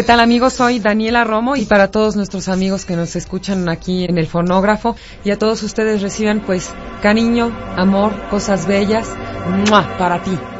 ¿Qué tal, amigos? Soy Daniela Romo y para todos nuestros amigos que nos escuchan aquí en el fonógrafo y a todos ustedes reciban pues cariño, amor, cosas bellas, ¡mua!, para ti.